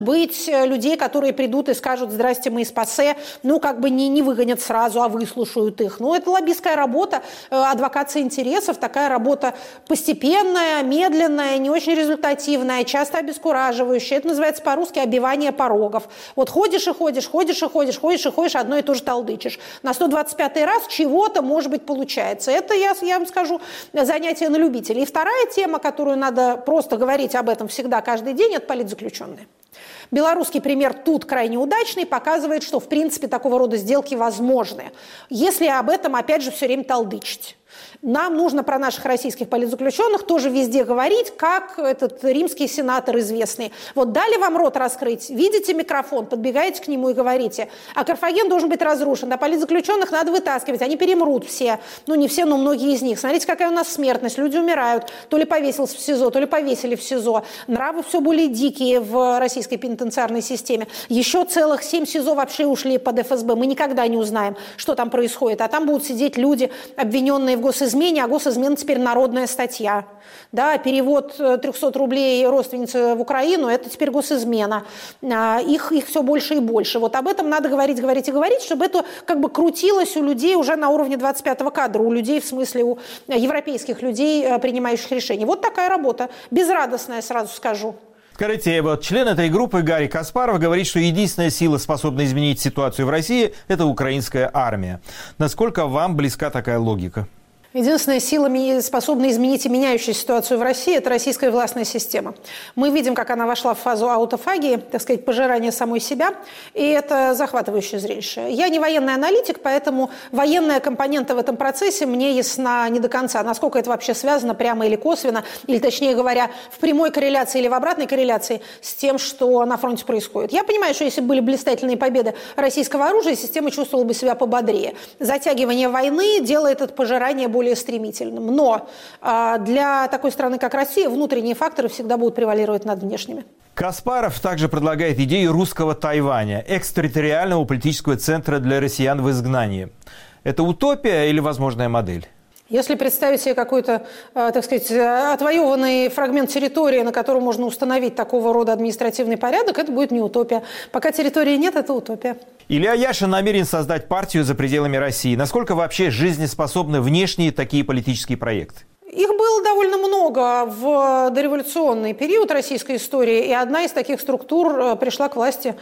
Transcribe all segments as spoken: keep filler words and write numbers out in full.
Быть людей, которые придут и скажут: «Здрасте, мы из ПАСЕ», ну, как бы не, не выгонят сразу, а выслушают их. Ну, это лоббистская работа, адвокация интересов, такая работа постепенная, медленная, не очень результативная, часто обескураживающая. Это называется по-русски обивание порогов. Вот ходишь и ходишь, ходишь и ходишь, ходишь и ходишь, одно и то же толдычишь. На сто двадцать пятый раз чего-то, может быть, получается. Это, я, я вам скажу, занятие на любителей. И вторая тема, которую надо просто говорить об этом всегда, каждый день, это политзаключенные. Белорусский пример тут крайне удачный, показывает, что в принципе такого рода сделки возможны, если об этом опять же все время толдычить. Нам нужно про наших российских политзаключенных тоже везде говорить, как этот римский сенатор известный. Вот дали вам рот раскрыть, видите микрофон, подбегаете к нему и говорите: а Карфаген должен быть разрушен, а политзаключенных надо вытаскивать, они перемрут все. Ну, не все, но многие из них. Смотрите, какая у нас смертность, люди умирают. То ли повесился в СИЗО, то ли повесили в СИЗО. Нравы все более дикие в российской пенитенциарной системе. Еще целых семь СИЗО вообще ушли под эф эс бэ. Мы никогда не узнаем, что там происходит. А там будут сидеть люди, обвиненные в госизмене, а госизмена теперь народная статья. Да, перевод трехсот рублей родственницы в Украину – это теперь госизмена. Их, их все больше и больше. Вот об этом надо говорить, говорить и говорить, чтобы это как бы крутилось у людей уже на уровне двадцать пятого кадра, у людей, в смысле у европейских людей, принимающих решения. Вот такая работа. Безрадостная, сразу скажу. Скажите, вот член этой группы Гарри Каспаров говорит, что единственная сила, способная изменить ситуацию в России, это украинская армия. Насколько вам близка такая логика? Единственная сила, способная изменить и меняющую ситуацию в России, это российская властная система. Мы видим, как она вошла в фазу аутофагии, так сказать, пожирания самой себя, и это захватывающее зрелище. Я не военный аналитик, поэтому военная компонента в этом процессе мне ясна не до конца. Насколько это вообще связано прямо или косвенно, или, точнее говоря, в прямой корреляции или в обратной корреляции с тем, что на фронте происходит. Я понимаю, что если бы были блистательные победы российского оружия, система чувствовала бы себя пободрее. Затягивание войны делает это пожирание более более стремительным. Но э, для такой страны, как Россия, внутренние факторы всегда будут превалировать над внешними. Каспаров также предлагает идею русского Тайваня, экстерриториального политического центра для россиян в изгнании. Это утопия или возможная модель? Если представить себе какой-то, так сказать, отвоеванный фрагмент территории, на котором можно установить такого рода административный порядок, это будет не утопия. Пока территории нет, это утопия. Илья Яшин намерен создать партию за пределами России. Насколько вообще жизнеспособны внешние такие политические проекты? Их было довольно много в дореволюционный период российской истории, и одна из таких структур пришла к власти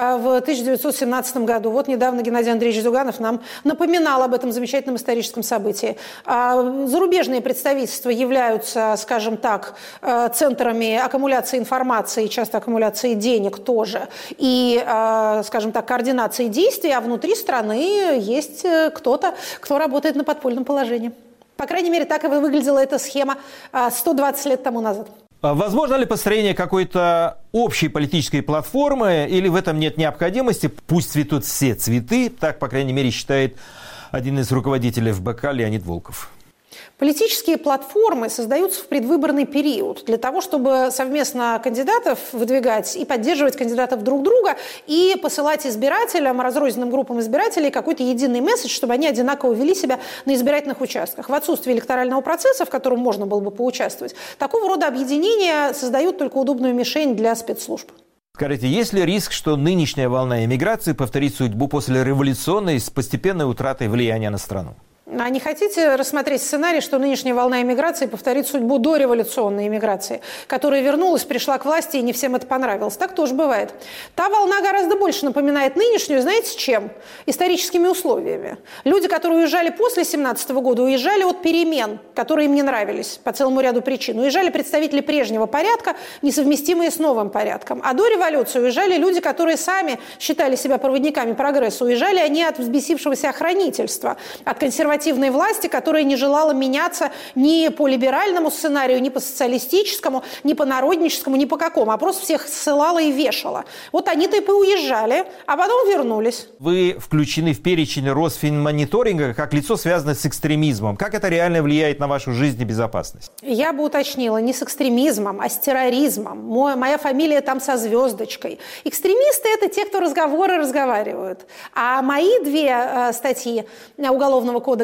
в тысяча девятьсот семнадцатом году. Вот недавно Геннадий Андреевич Зюганов нам напоминал об этом замечательном историческом событии. Зарубежные представительства являются, скажем так, центрами аккумуляции информации, часто аккумуляции денег тоже, и, скажем так, координации действий, а внутри страны есть кто-то, кто работает на подпольном положении. По крайней мере, так и выглядела эта схема сто двадцать лет тому назад. Возможно ли построение какой-то общей политической платформы, или в этом нет необходимости? Пусть цветут все цветы, так, по крайней мере, считает один из руководителей эф бэ ка Леонид Волков. Политические платформы создаются в предвыборный период для того, чтобы совместно кандидатов выдвигать и поддерживать кандидатов друг друга и посылать избирателям, разрозненным группам избирателей какой-то единый месседж, чтобы они одинаково вели себя на избирательных участках. В отсутствии электорального процесса, в котором можно было бы поучаствовать, такого рода объединения создают только удобную мишень для спецслужб. Скажите, есть ли риск, что нынешняя волна эмиграции повторит судьбу после революционной с постепенной утратой влияния на страну? А не хотите рассмотреть сценарий, что нынешняя волна эмиграции повторит судьбу дореволюционной эмиграции, которая вернулась, пришла к власти, и не всем это понравилось? Так тоже бывает. Та волна гораздо больше напоминает нынешнюю, знаете, чем? Историческими условиями. Люди, которые уезжали после семнадцатого года, уезжали от перемен, которые им не нравились по целому ряду причин. Уезжали представители прежнего порядка, несовместимые с новым порядком. А до революции уезжали люди, которые сами считали себя проводниками прогресса. Уезжали они от взбесившегося охранительства, от консервативной власти, которая не желала меняться ни по либеральному сценарию, ни по социалистическому, ни по народническому, ни по какому, а просто всех ссылала и вешала. Вот они-то и поуезжали, а потом вернулись. Вы включены в перечень Росфинмониторинга как лицо, связанное с экстремизмом. Как это реально влияет на вашу жизнь и безопасность? Я бы уточнила, не с экстремизмом, а с терроризмом. Мой, моя фамилия там со звездочкой. Экстремисты – это те, кто разговоры разговаривают. А мои две э, статьи Уголовного кодекса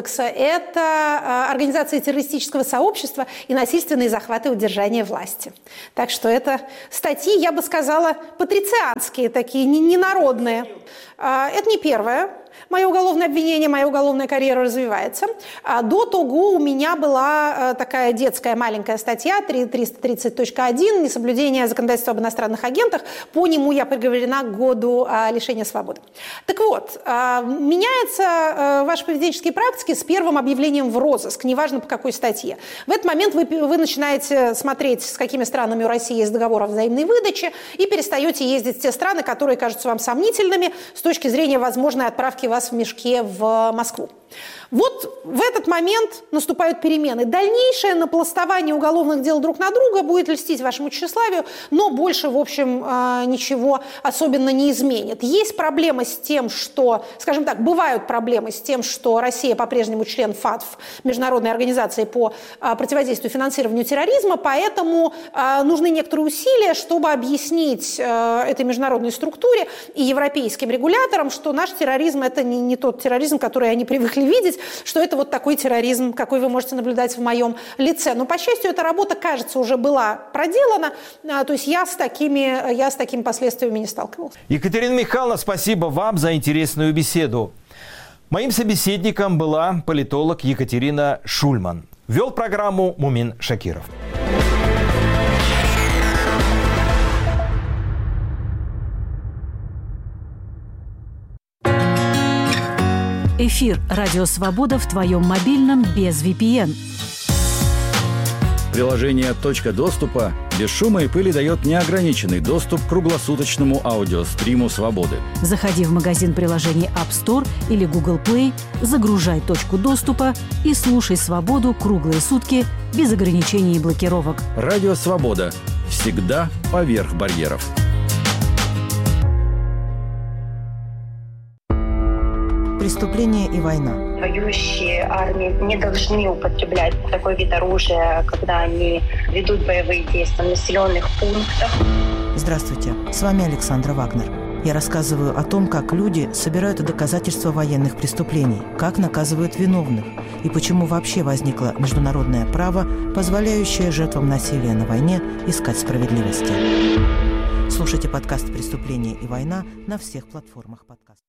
кодекса – это организация террористического сообщества и насильственные захваты и удержание власти. Так что это статьи, я бы сказала, патрицианские, такие, ненародные. Это не первое мое уголовное обвинение, моя уголовная карьера развивается. До того у меня была такая детская маленькая статья триста тридцать точка один «Несоблюдение законодательства об иностранных агентах». По нему я приговорена к году лишения свободы. Так вот, меняются ваши поведенческие практики с первым объявлением в розыск, неважно по какой статье. В этот момент вы, вы начинаете смотреть, с какими странами у России есть договор о взаимной выдаче, и перестаете ездить в те страны, которые кажутся вам сомнительными с точки зрения возможной отправки вас в мешке в Москву. Вот в этот момент наступают перемены. Дальнейшее напластование уголовных дел друг на друга будет льстить вашему тщеславию, но больше, в общем, ничего особенно не изменит. Есть проблемы с тем, что, скажем так, бывают проблемы с тем, что Россия по-прежнему член ФАТФ, Международной организации по противодействию финансированию терроризма, поэтому нужны некоторые усилия, чтобы объяснить этой международной структуре и европейским регуляторам, что наш терроризм – это не, не тот терроризм, который они привыкли видеть, что это вот такой терроризм, какой вы можете наблюдать в моем лице. Но, по счастью, эта работа, кажется, уже была проделана, то есть я с такими, я с такими последствиями не сталкивалась. Екатерина Михайловна, спасибо вам за интересную беседу. Моим собеседником была политолог Екатерина Шульман. Вел программу Мумин Шакиров. Эфир «Радио Свобода» в твоем мобильном без ви пи эн. Приложение «Точка доступа» без шума и пыли дает неограниченный доступ к круглосуточному аудиостриму «Свободы». Заходи в магазин приложений App Store или Google Play, загружай «Точку доступа» и слушай «Свободу» круглые сутки без ограничений и блокировок. Радио «Свобода». Всегда поверх барьеров. Преступление и война. Воюющие армии не должны употреблять такой вид оружия, когда они ведут боевые действия в населенных пунктах. Здравствуйте, с вами Александра Вагнер. Я рассказываю о том, как люди собирают доказательства военных преступлений, как наказывают виновных и почему вообще возникло международное право, позволяющее жертвам насилия на войне искать справедливости. Слушайте подкаст «Преступление и война» на всех платформах подкастов.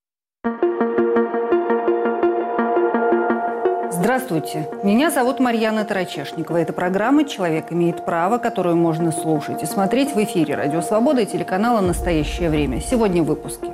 Здравствуйте, меня зовут Марьяна Тарачешникова. Это программа «Человек имеет право», которую можно слушать и смотреть в эфире «Радио Свобода» и телеканала «Настоящее время». Сегодня в выпуске.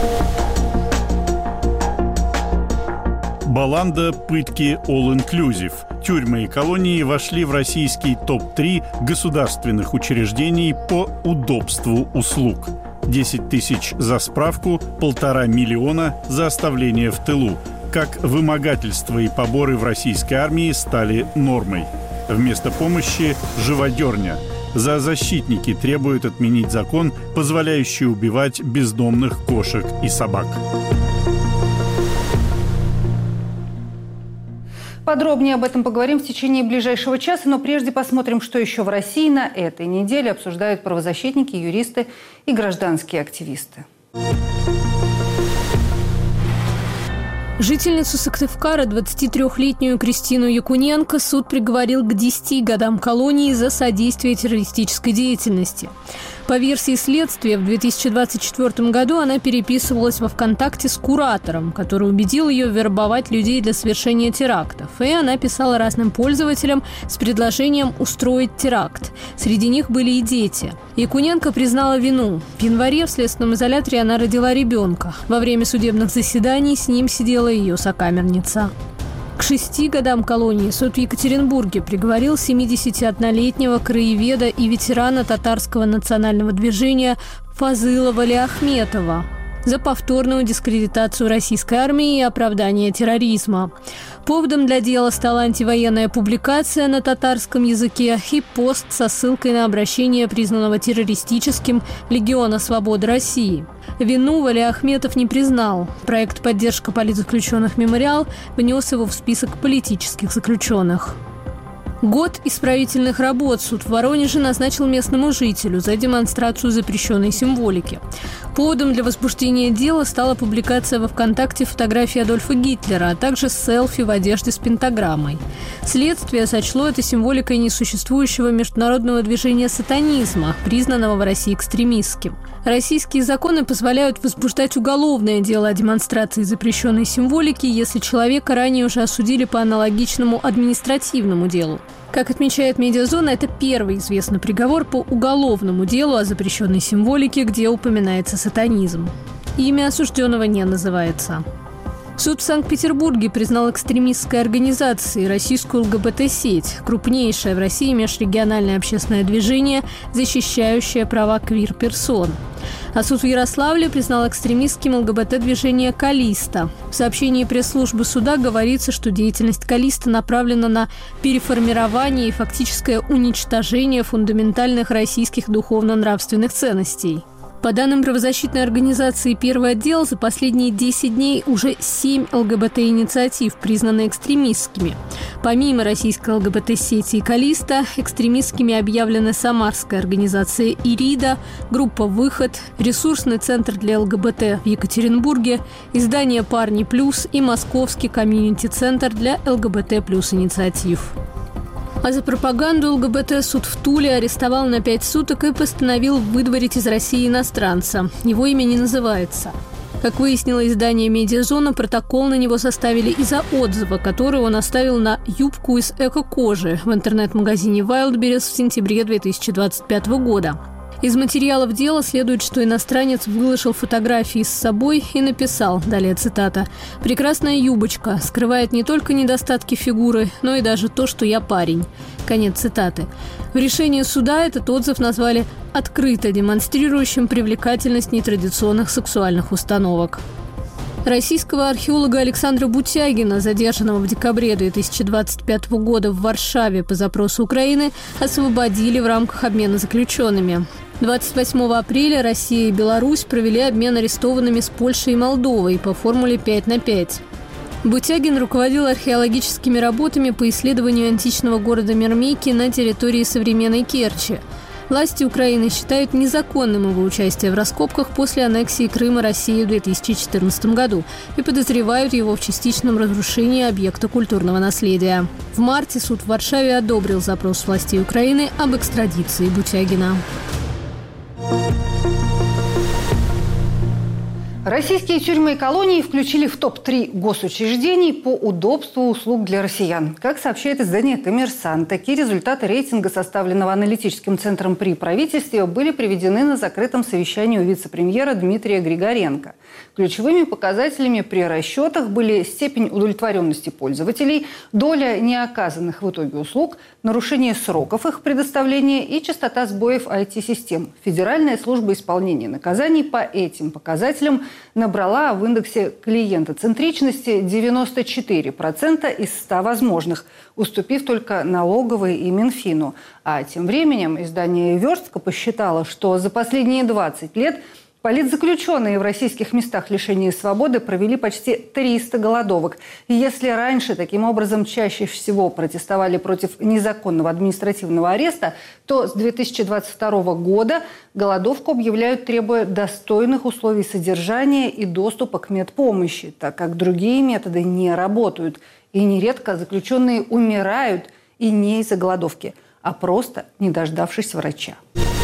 Баланда, пытки, all-inclusive. Тюрьмы и колонии вошли в российский топ три государственных учреждений по удобству услуг. десять тысяч за справку, полтора миллиона за оставление в тылу. Как вымогательство и поборы в российской армии стали нормой. Вместо помощи – живодерня. Зоозащитники требуют отменить закон, позволяющий убивать бездомных кошек и собак. Подробнее об этом поговорим в течение ближайшего часа, но прежде посмотрим, что еще в России на этой неделе обсуждают правозащитники, юристы и гражданские активисты. Жительницу Сыктывкара, двадцатитрёхлетнюю Кристину Якуненко, суд приговорил к десяти годам колонии за содействие террористической деятельности. По версии следствия, в две тысячи двадцать четвёртом году она переписывалась во ВКонтакте с куратором, который убедил ее вербовать людей для совершения терактов. И она писала разным пользователям с предложением устроить теракт. Среди них были и дети. Якуненко признала вину. В январе в следственном изоляторе она родила ребенка. Во время судебных заседаний с ним сидела ее сокамерница. К шести годам колонии суд в Екатеринбурге приговорил семидесятиоднолетнего краеведа и ветерана татарского национального движения Фазыла Валиахметова за повторную дискредитацию российской армии и оправдание терроризма. Поводом для дела стала антивоенная публикация на татарском языке и пост со ссылкой на обращение признанного террористическим Легиона Свободы России. Вину Валиахметов не признал. Проект «Поддержка политзаключенных Мемориал» внес его в список политических заключенных. Год исправительных работ суд в Воронеже назначил местному жителю за демонстрацию запрещенной символики. Поводом для возбуждения дела стала публикация во ВКонтакте фотографии Адольфа Гитлера, а также селфи в одежде с пентаграммой. Следствие сочло это символикой несуществующего международного движения сатанизма, признанного в России экстремистским. Российские законы позволяют возбуждать уголовное дело о демонстрации запрещенной символики, если человека ранее уже осудили по аналогичному административному делу. Как отмечает «Медиазона», это первый известный приговор по уголовному делу о запрещенной символике, где упоминается сатанизм. Имя осужденного не называется. Суд в Санкт-Петербурге признал экстремистской организацией российскую ЛГБТ-сеть, крупнейшее в России межрегиональное общественное движение, защищающее права квир-персон. А суд в Ярославле признал экстремистским ЛГБТ-движение «Калиста». В сообщении пресс-службы суда говорится, что деятельность «Калиста» направлена на переформирование и фактическое уничтожение фундаментальных российских духовно-нравственных ценностей. По данным правозащитной организации «Первый отдел», за последние десять дней уже семь ЛГБТ-инициатив признаны экстремистскими. Помимо российской ЛГБТ-сети и «Калиста», экстремистскими объявлены самарская организация «Ирида», группа «Выход», ресурсный центр для ЛГБТ в Екатеринбурге, издание «Парни плюс» и московский комьюнити-центр для ЛГБТ плюс инициатив. А за пропаганду ЛГБТ суд в Туле арестовал на пять суток и постановил выдворить из России иностранца. Его имя не называется. Как выяснило издание «Медиазона», протокол на него составили из-за отзыва, который он оставил на юбку из эко-кожи в интернет-магазине Wildberries в сентябре две тысячи двадцать пятого года. Из материалов дела следует, что иностранец выложил фотографии с собой и написал, далее цитата, «Прекрасная юбочка скрывает не только недостатки фигуры, но и даже то, что я парень». Конец цитаты. В решении суда этот отзыв назвали «открыто демонстрирующим привлекательность нетрадиционных сексуальных установок». Российского археолога Александра Бутягина, задержанного в декабре две тысячи двадцать пятого года в Варшаве по запросу Украины, освободили в рамках обмена заключенными. двадцать восьмого апреля Россия и Беларусь провели обмен арестованными с Польшей и Молдовой по формуле пять на пять. Бутягин руководил археологическими работами по исследованию античного города Мирмейки на территории современной Керчи. Власти Украины считают незаконным его участие в раскопках после аннексии Крыма России в две тысячи четырнадцатом году и подозревают его в частичном разрушении объекта культурного наследия. В марте суд в Варшаве одобрил запрос властей Украины об экстрадиции Бутягина. Российские тюрьмы и колонии включили в топ три госучреждений по удобству услуг для россиян. Как сообщает издание «Коммерсант», такие результаты рейтинга, составленного аналитическим центром при правительстве, были приведены на закрытом совещании у вице-премьера Дмитрия Григоренко. Ключевыми показателями при расчетах были степень удовлетворенности пользователей, доля неоказанных в итоге услуг, нарушение сроков их предоставления и частота сбоев ай ти-систем. Федеральная служба исполнения наказаний по этим показателям набрала в индексе клиентоцентричности девяносто четыре процента из ста возможных, уступив только налоговой и Минфину. А тем временем издание «Верстка» посчитало, что за последние двадцать лет политзаключенные в российских местах лишения свободы провели почти триста голодовок. И если раньше таким образом чаще всего протестовали против незаконного административного ареста, то с две тысячи двадцать второго года голодовку объявляют, требуя достойных условий содержания и доступа к медпомощи, так как другие методы не работают. И нередко заключенные умирают и не из-за голодовки, а просто не дождавшись врача.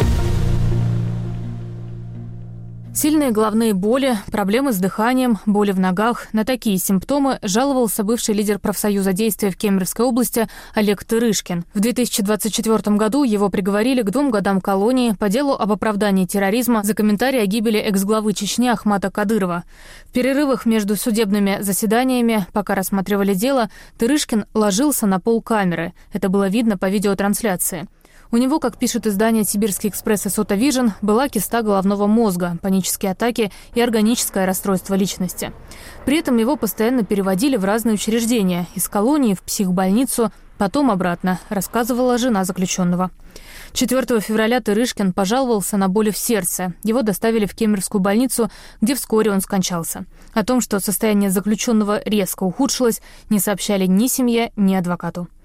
Сильные головные боли, проблемы с дыханием, боли в ногах. На такие симптомы жаловался бывший лидер профсоюза действия в Кемеровской области Олег Тырышкин. В две тысячи двадцать четвёртом году его приговорили к двум годам колонии по делу об оправдании терроризма за комментарий о гибели экс-главы Чечни Ахмата Кадырова. В перерывах между судебными заседаниями, пока рассматривали дело, Тырышкин ложился на пол камеры. Это было видно по видеотрансляции. У него, как пишет издание «Сибирский экспресс» и «Сотовижн», была киста головного мозга, панические атаки и органическое расстройство личности. При этом его постоянно переводили в разные учреждения – из колонии в психбольницу, потом обратно, рассказывала жена заключенного. четвёртого февраля Тырышкин пожаловался на боли в сердце. Его доставили в Кемеровскую больницу, где вскоре он скончался. О том, что состояние заключенного резко ухудшилось, не сообщали ни семье, ни адвокату.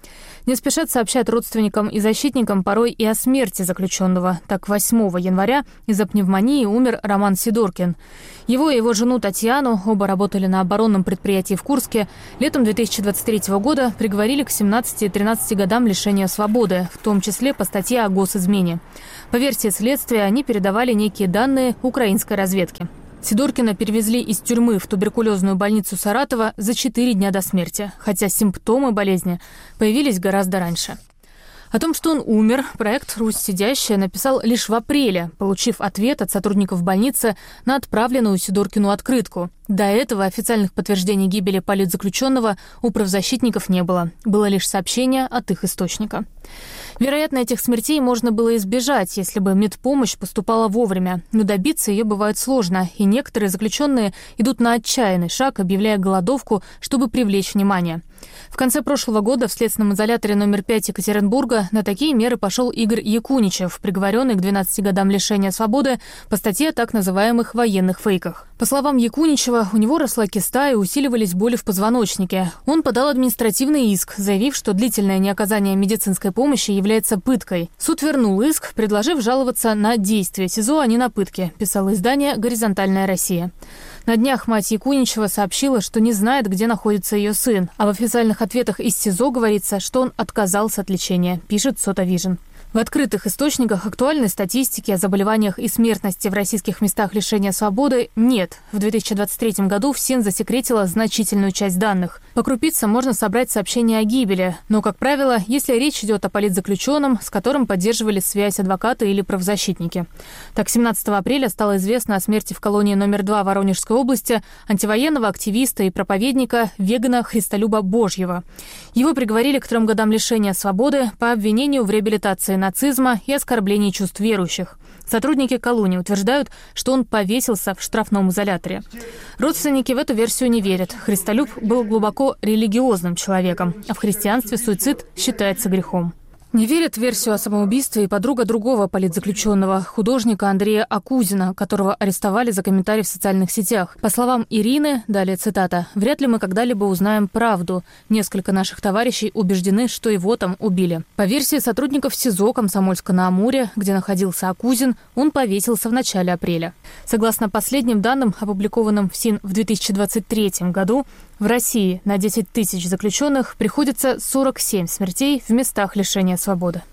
Не спешат сообщать родственникам и защитникам порой и о смерти заключенного. Так, восьмого января из-за пневмонии умер Роман Сидоркин. Его и его жену Татьяну, оба работали на оборонном предприятии в Курске, летом две тысячи двадцать третьего года приговорили к семнадцати и тринадцати годам лишения свободы, в том числе по статье о госизмене. По версии следствия, они передавали некие данные украинской разведки. Сидоркина перевезли из тюрьмы в туберкулезную больницу Саратова за четыре дня до смерти, хотя симптомы болезни появились гораздо раньше. О том, что он умер, проект «Русь сидящая» написал лишь в апреле, получив ответ от сотрудников больницы на отправленную Сидоркину открытку. До этого официальных подтверждений гибели политзаключенного у правозащитников не было. Было лишь сообщение от их источника. Вероятно, этих смертей можно было избежать, если бы медпомощь поступала вовремя. Но добиться ее бывает сложно, и некоторые заключенные идут на отчаянный шаг, объявляя голодовку, чтобы привлечь внимание. В конце прошлого года в следственном изоляторе номер пять Екатеринбурга на такие меры пошел Игорь Якуничев, приговоренный к двенадцати годам лишения свободы по статье о так называемых военных фейках. По словам Якуничева, у него росла киста и усиливались боли в позвоночнике. Он подал административный иск, заявив, что длительное неоказание медицинской помощи является пыткой. Суд вернул иск, предложив жаловаться на действия СИЗО, а не на пытки, писало издание «Горизонтальная Россия». На днях мать Якуничева сообщила, что не знает, где находится ее сын, а в официальных ответах из СИЗО говорится, что он отказался от лечения, пишет Сотавижн. В открытых источниках актуальной статистики о заболеваниях и смертности в российских местах лишения свободы нет. В две тысячи двадцать третьем году ФСИН засекретила значительную часть данных. По крупицам можно собрать сообщения о гибели, но, как правило, если речь идет о политзаключенном, с которым поддерживали связь адвокаты или правозащитники. Так, семнадцатого апреля стало известно о смерти в колонии номер два Воронежской области антивоенного активиста и проповедника вегана Христолюба Божьего. Его приговорили к трем годам лишения свободы по обвинению в реабилитации нацизма и оскорблении чувств верующих. Сотрудники колонии утверждают, что он повесился в штрафном изоляторе. Родственники в эту версию не верят. Христолюб был глубоко религиозным человеком, а в христианстве суицид считается грехом. Не верит в версию о самоубийстве и подруга другого политзаключенного, художника Андрея Акузина, которого арестовали за комментарий в социальных сетях. По словам Ирины, далее цитата, «Вряд ли мы когда-либо узнаем правду. Несколько наших товарищей убеждены, что его там убили». По версии сотрудников СИЗО Комсомольска-на-Амуре, где находился Акузин, он повесился в начале апреля. Согласно последним данным, опубликованным в ФСИН в две тысячи двадцать третьем году, в России на десять тысяч заключенных приходится сорок семь смертей в местах лишения свободы.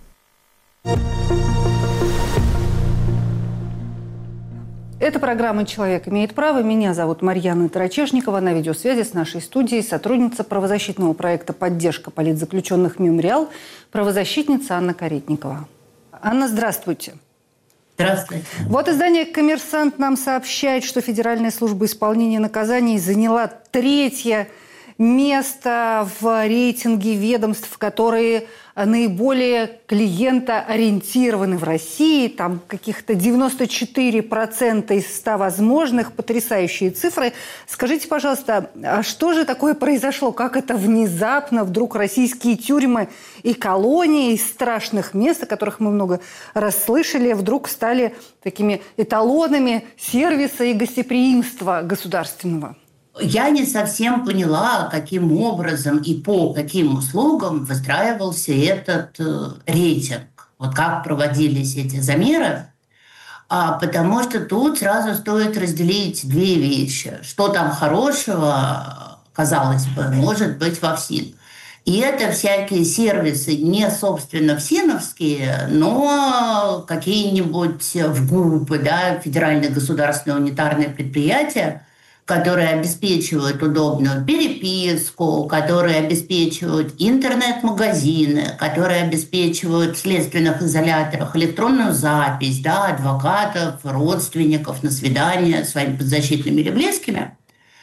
Это программа «Человек имеет право». Меня зовут Марьяна Тарачешникова. На видеосвязи с нашей студией сотрудница правозащитного проекта «Поддержка политзаключенных Мемориал», правозащитница Анна Каретникова. Анна, здравствуйте. Здравствуйте. Вот издание «Коммерсант» нам сообщает, что Федеральная служба исполнения наказаний заняла третье место в рейтинге ведомств, которые наиболее клиентоориентированы в России. Там каких-то девяносто четыре процента из ста возможных. Потрясающие цифры. Скажите, пожалуйста, а что же такое произошло? Как это внезапно вдруг российские тюрьмы и колонии из страшных мест, о которых мы много раз слышали, вдруг стали такими эталонами сервиса и гостеприимства государственного? Я не совсем поняла, каким образом и по каким услугам выстраивался этот э, рейтинг. Вот как проводились эти замеры. А, потому что тут сразу стоит разделить две вещи. Что там хорошего, казалось бы, может быть во ФСИН. И это всякие сервисы, не собственно ФСИНовские, но какие-нибудь ВГУПы, да, Федеральное государственное унитарное предприятие, которые обеспечивают удобную переписку, которые обеспечивают интернет-магазины, которые обеспечивают в следственных изоляторах электронную запись, да, адвокатов, родственников на свидания с своими подзащитными или близкими.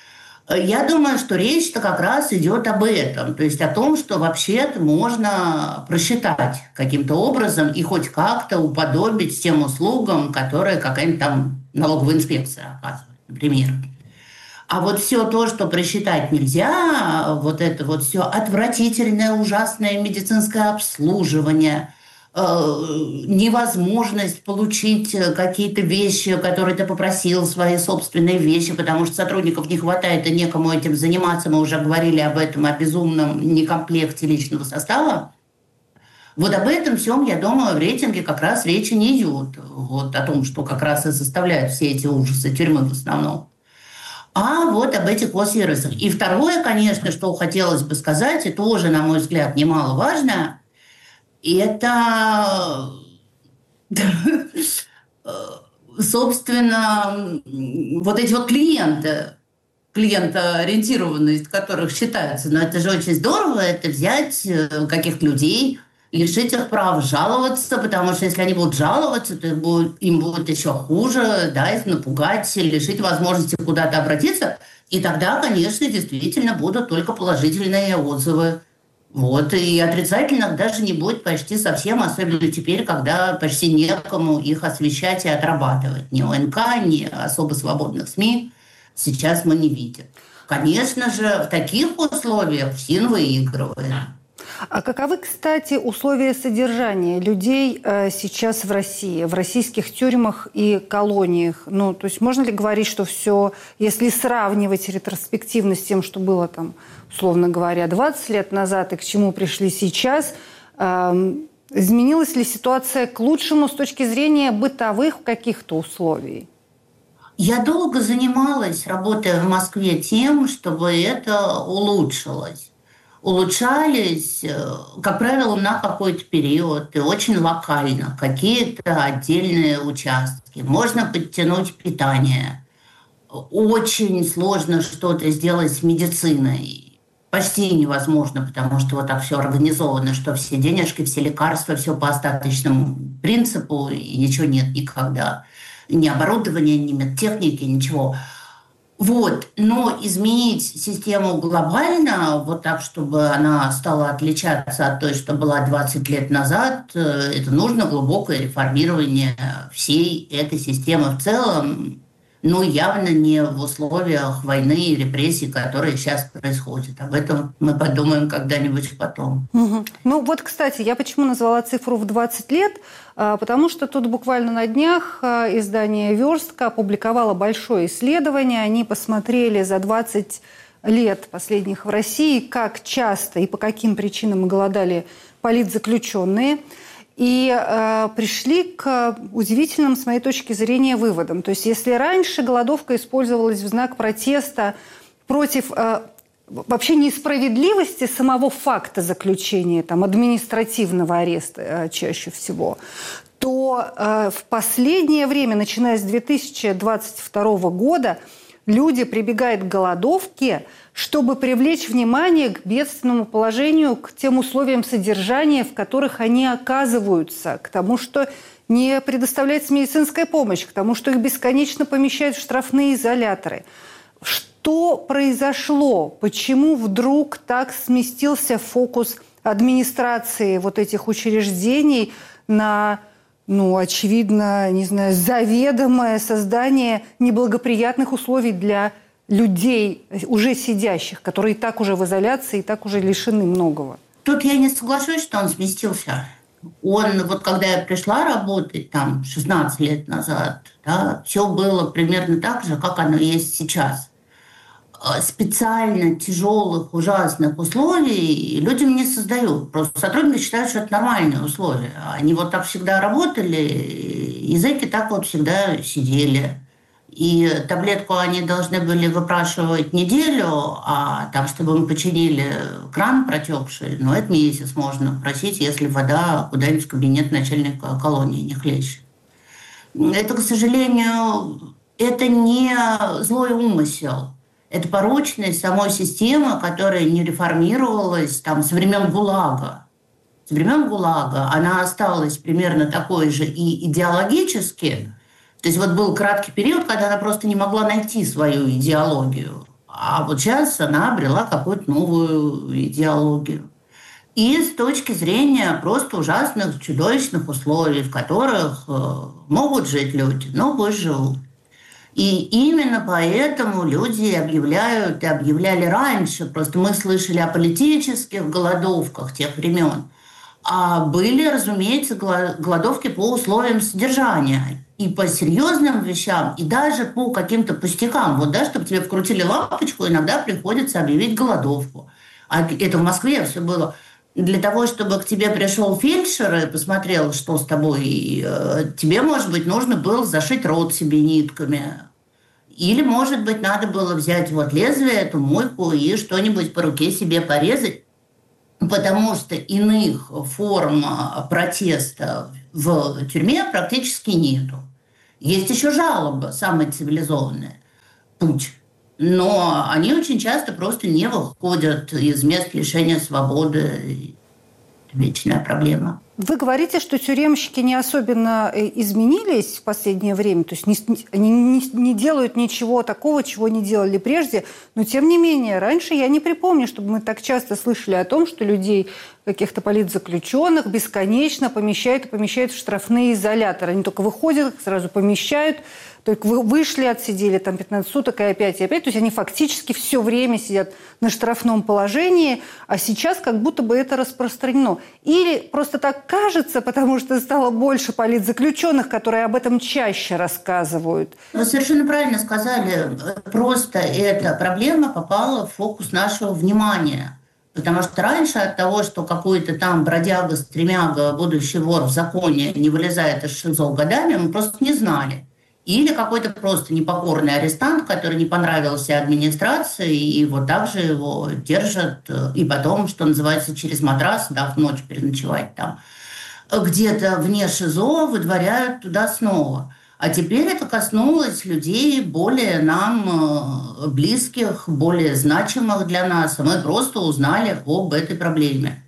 Я думаю, что речь-то как раз идет об этом. То есть о том, что вообще-то можно просчитать каким-то образом и хоть как-то уподобить тем услугам, которые какая-нибудь там налоговая инспекция оказывает, например. А вот все то, что просчитать нельзя, вот это вот все отвратительное, ужасное медицинское обслуживание, э, невозможность получить какие-то вещи, которые ты попросил, свои собственные вещи, потому что сотрудников не хватает и некому этим заниматься. Мы уже говорили об этом, о безумном некомплекте личного состава. Вот об этом всем, я думаю, в рейтинге как раз речи не идет. Вот о том, что как раз и составляют все эти ужасы тюрьмы в основном. А вот об этих госвирусах. И второе, конечно, что хотелось бы сказать, и тоже, на мой взгляд, немаловажно, это, собственно, вот эти вот клиенты, клиентоориентированность которых считается. Но это же очень здорово, это взять каких-то людей, лишить их права жаловаться, потому что если они будут жаловаться, то им будет еще хуже, да, их напугать, лишить возможности куда-то обратиться. И тогда, конечно, действительно будут только положительные отзывы. Вот. И отрицательных даже не будет почти совсем, особенно теперь, когда почти некому их освещать и отрабатывать. Ни ОНК, ни особо свободных СМИ сейчас мы не видим. Конечно же, в таких условиях ФСИН выигрывает. А каковы, кстати, условия содержания людей э, сейчас в России, в российских тюрьмах и колониях? Ну, то есть можно ли говорить, что все, если сравнивать ретроспективно с тем, что было там, условно говоря, двадцать лет назад и к чему пришли сейчас, э, изменилась ли ситуация к лучшему с точки зрения бытовых каких-то условий? Я долго занималась, работая в Москве, тем, чтобы это улучшилось. Улучшались, как правило, на какой-то период и очень локально, какие-то отдельные участки. Можно подтянуть питание. Очень сложно что-то сделать с медициной. Почти невозможно, потому что вот так все организовано, что все денежки, все лекарства, все по остаточному принципу, и ничего нет никогда. Ни оборудования, ни медтехники, ничего. Вот. Но изменить систему глобально, вот так, чтобы она стала отличаться от той, что была двадцать лет назад, это нужно глубокое реформирование всей этой системы в целом, но явно не в условиях войны и репрессий, которые сейчас происходят. Об этом мы подумаем когда-нибудь потом. Угу. Ну вот, кстати, я почему назвала цифру в двадцать лет? Потому что тут буквально на днях издание «Верстка» опубликовало большое исследование. Они посмотрели за двадцать лет последних в России, как часто и по каким причинам голодали политзаключенные. И э, пришли к удивительным, с моей точки зрения, выводам. То есть если раньше голодовка использовалась в знак протеста против э, вообще несправедливости самого факта заключения, там, административного ареста э, чаще всего, то э, в последнее время, начиная с две тысячи двадцать второго года, люди прибегают к голодовке, чтобы привлечь внимание к бедственному положению, к тем условиям содержания, в которых они оказываются, к тому, что не предоставляется медицинская помощь, к тому, что их бесконечно помещают в штрафные изоляторы. Что произошло? Почему вдруг так сместился фокус администрации вот этих учреждений на, ну, очевидно, не знаю, заведомое создание неблагоприятных условий для людей, уже сидящих, которые и так уже в изоляции, и так уже лишены многого? Тут я не соглашусь, что он сместился. Он, вот когда я пришла работать там шестнадцать лет назад, да, все было примерно так же, как оно есть сейчас. Специально тяжелых, ужасных условий людям не создают. Просто сотрудники считают, что это нормальные условия. Они вот так всегда работали, и зэки так вот всегда сидели. И таблетку они должны были выпрашивать неделю, а там, чтобы им починили кран протекший, ну, это месяц можно просить, если вода куда-нибудь в кабинет начальника колонии не хлещет. Это, к сожалению, это не злой умысел. Это порочность самой системы, которая не реформировалась там, со времен ГУЛАГа. С времен ГУЛАГа она осталась примерно такой же и идеологически. То есть вот был краткий период, когда она просто не могла найти свою идеологию. А вот сейчас она обрела какую-то новую идеологию. И с точки зрения просто ужасных, чудовищных условий, в которых э, могут жить люди, но выживут. И именно поэтому люди объявляют, и объявляли раньше, просто мы слышали о политических голодовках тех времен, а были, разумеется, голодовки по условиям содержания. И по серьезным вещам, и даже по каким-то пустякам. Вот, да, чтобы тебе вкрутили лампочку, иногда приходится объявить голодовку. А это в Москве все было. для того, чтобы к тебе пришел фельдшер и посмотрел, что с тобой, тебе, может быть, нужно было зашить рот себе нитками. Или, может быть, надо было взять вот лезвие, эту мойку и что-нибудь по руке себе порезать, потому что иных форм протеста в тюрьме практически нету. Есть еще жалоба, самая цивилизованная, путь. Но они очень часто просто не выходят из мест лишения свободы. Это вечная проблема. Вы говорите, что тюремщики не особенно изменились в последнее время, то есть не, они не, не делают ничего такого, чего не делали прежде, но тем не менее, раньше я не припомню, чтобы мы так часто слышали о том, что людей, каких-то политзаключенных, бесконечно помещают и помещают в штрафные изоляторы. Они только выходят, их сразу помещают, только вышли, отсидели там пятнадцать суток и опять, и опять. То есть они фактически все время сидят на штрафном положении, а сейчас как будто бы это распространено. Или просто так кажется, потому что стало больше политзаключенных, которые об этом чаще рассказывают. Вы совершенно правильно сказали. Просто эта проблема попала в фокус нашего внимания. Потому что раньше от того, что какой-то там бродяга-стремяга, будущий вор в законе не вылезает из ШИЗО годами, мы просто не знали. Или какой-то просто непокорный арестант, который не понравился администрации, и вот так же его держат, и потом, что называется, через матрас, дав ночь переночевать там, где-то вне ШИЗО выдворяют туда снова. А теперь это коснулось людей более нам близких, более значимых для нас. Мы просто узнали об этой проблеме.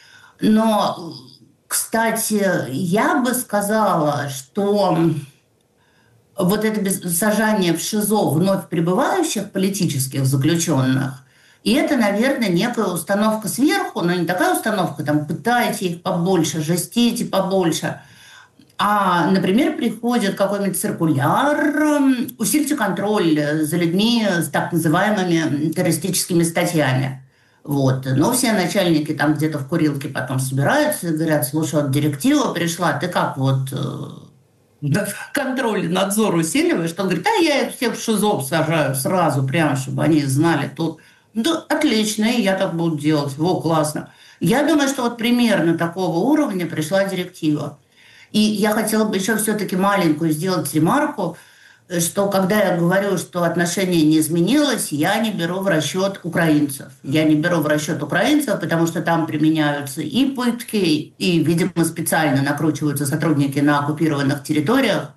Но, кстати, я бы сказала, что вот это сажание в ШИЗО вновь прибывающих политических заключенных, и это, наверное, некая установка сверху, но не такая установка, там, пытайте их побольше, жестите побольше, а, например, приходит какой-нибудь циркуляр, усильте контроль за людьми с так называемыми террористическими статьями. Вот. Но все начальники там где-то в курилке потом собираются и говорят, слушай, вот директива пришла, ты как вот контроль, надзор усиливаешь? Он говорит, а я их всех в ШИЗО сажаю сразу, прямо, чтобы они знали тут. Да, отлично, и я так буду делать. Во, классно. Я думаю, что вот примерно такого уровня пришла директива. И я хотела бы еще все-таки маленькую сделать ремарку, что когда я говорю, что отношение не изменилось, я не беру в расчет украинцев. Я не беру в расчет украинцев, потому что там применяются и пытки, и, видимо, специально накручиваются сотрудники на оккупированных территориях.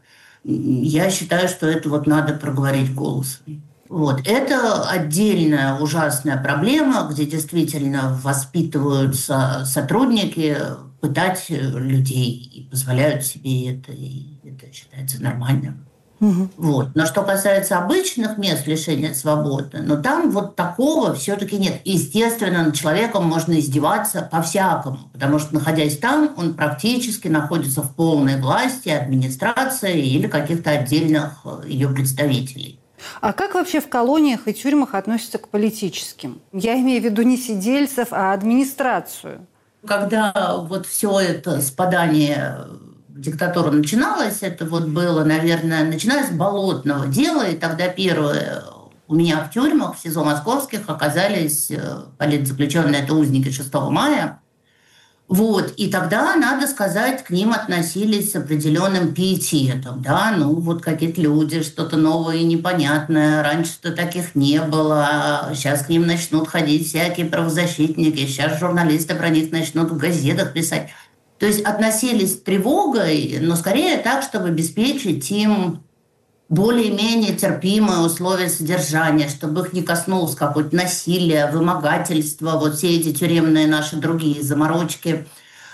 Я считаю, что это вот надо проговорить голосом. Вот. Это отдельная ужасная проблема, где действительно воспитываются сотрудники пытать людей и позволяют себе это, и это считается нормальным. Угу. Вот. Но что касается обычных мест лишения свободы, но там вот такого все-таки нет. Естественно, над человеком можно издеваться по-всякому, потому что, находясь там, он практически находится в полной власти администрации или каких-то отдельных ее представителей. А как вообще в колониях и тюрьмах относятся к политическим? Я имею в виду не сидельцев, а администрацию. Когда вот все это спадание диктатура начиналась, это вот было, наверное, начиная с Болотного дела, и тогда первые у меня в тюрьмах, в СИЗО московских, оказались политзаключенные, это узники шестого мая. Вот, и тогда, надо сказать, к ним относились с определенным пиететом, да, ну вот какие-то люди, что-то новое и непонятное, раньше-то таких не было, сейчас к ним начнут ходить всякие правозащитники, сейчас журналисты про них начнут в газетах писать. То есть относились с тревогой, но скорее так, чтобы обеспечить им более-менее терпимые условия содержания, чтобы их не коснулось какое-то насилие, вымогательство, вот все эти тюремные наши другие заморочки.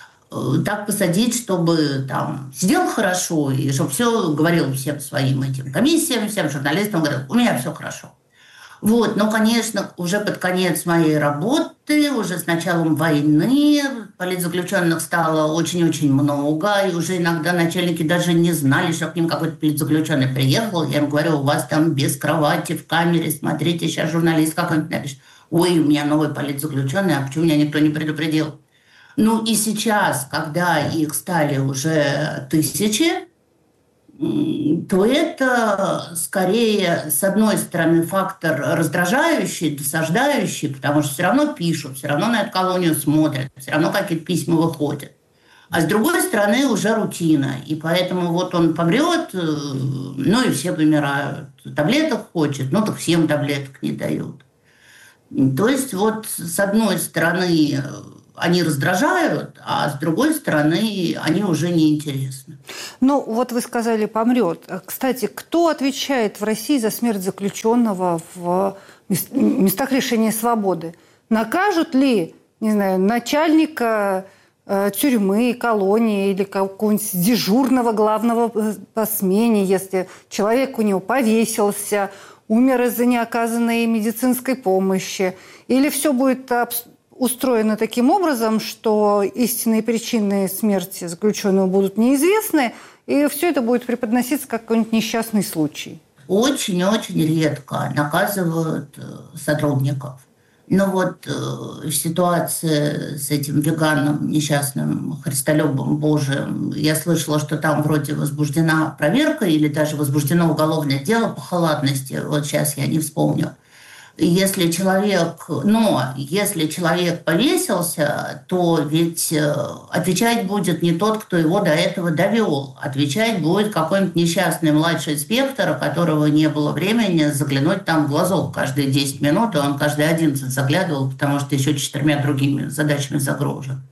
Так посадить, чтобы там сидел хорошо, и чтобы все говорил всем своим этим комиссиям, всем журналистам, говорил, у меня все хорошо. Вот, но, конечно, уже под конец моей работы, уже с началом войны, политзаключенных стало очень-очень много, и уже иногда начальники даже не знали, что к ним какой-то политзаключенный приехал. Я им говорю, у вас там без кровати в камере, смотрите, сейчас журналист какой-нибудь напишет. Ой, у меня новый политзаключенный, а почему меня никто не предупредил? Ну и сейчас, когда их стали уже тысячи, то это скорее, с одной стороны, фактор раздражающий, досаждающий, потому что все равно пишут, все равно на эту колонию смотрят, все равно какие-то письма выходят. А с другой стороны, уже рутина. И поэтому вот он помрет, ну и все помирают. Таблеток хочет, ну так всем таблеток не дают. То есть вот с одной стороны они раздражают, а с другой стороны они уже неинтересны. Ну, вот вы сказали, помрет. Кстати, кто отвечает в России за смерть заключенного в местах лишения свободы? Накажут ли, не знаю, начальника э, тюрьмы, колонии или какого-нибудь дежурного главного по смене, если человек у него повесился, умер из-за неоказанной медицинской помощи? Или все будет устроено таким образом, что истинные причины смерти заключенного будут неизвестны, и все это будет преподноситься как какой-нибудь несчастный случай? Очень-очень редко наказывают сотрудников. Но вот э, ситуация с этим веганом, несчастным Христолюбом Божиим, я слышала, что там вроде возбуждена проверка или даже возбуждено уголовное дело по халатности. Вот сейчас я не вспомню. Если человек, но если человек повесился, то ведь отвечать будет не тот, кто его до этого довел. Отвечать будет какой-нибудь несчастный младший инспектор, у которого не было времени заглянуть там в глазок каждые десять минут, и он каждые одиннадцать заглядывал, потому что еще четырьмя другими задачами загружен.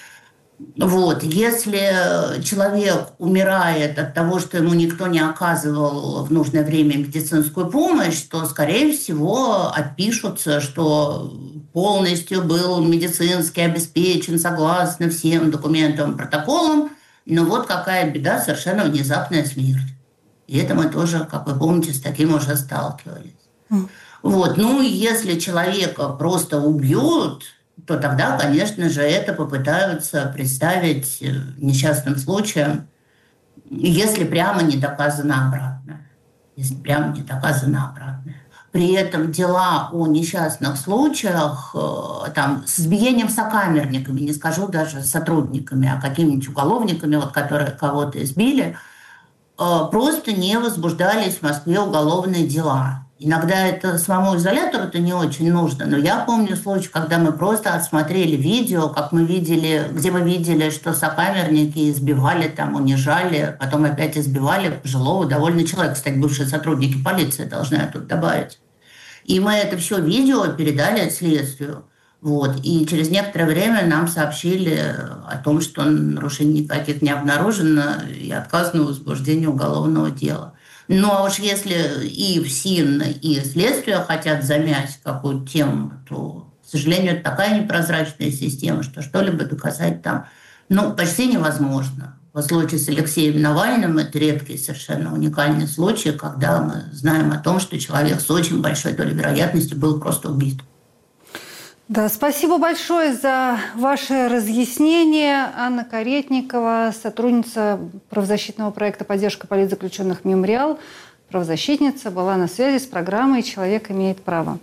Вот. Если человек умирает от того, что ему никто не оказывал в нужное время медицинскую помощь, то, скорее всего, отпишутся, что полностью был медицински обеспечен согласно всем документам, протоколам, но вот какая беда, совершенно внезапная смерть. И это мы тоже, как вы помните, с таким уже сталкивались. Mm. Вот. Ну, если человека просто убьют, то тогда, конечно же, это попытаются представить несчастным случаем, если прямо не доказано обратное. Если прямо не доказано обратное. При этом дела о несчастных случаях там, с избиением сокамерниками, не скажу даже сотрудниками, а какими-нибудь уголовниками, вот, которые кого-то избили, просто не возбуждались в Москве уголовные дела. Иногда это самому изолятору-то не очень нужно, но я помню случай, когда мы просто отсмотрели видео, как мы видели, где мы видели, что сокамерники избивали, там, унижали, потом опять избивали пожилого довольно человека. Кстати, бывшие сотрудники полиции, должны я тут добавить. И мы это все видео передали следствию. Вот. И через некоторое время нам сообщили о том, что нарушений никаких не обнаружено и отказано в возбуждении уголовного дела. Ну, а уж если и ФСИН, и следствие хотят замять какую-то тему, то, к сожалению, это такая непрозрачная система, что что-либо доказать там, ну, почти невозможно. В случае с Алексеем Навальным это редкий, совершенно уникальный случай, когда мы знаем о том, что человек с очень большой долей вероятности был просто убит. Да, спасибо большое за ваше разъяснение. Анна Каретникова, сотрудница правозащитного проекта «Поддержка политзаключенных Мемориал», правозащитница, была на связи с программой «Человек имеет право».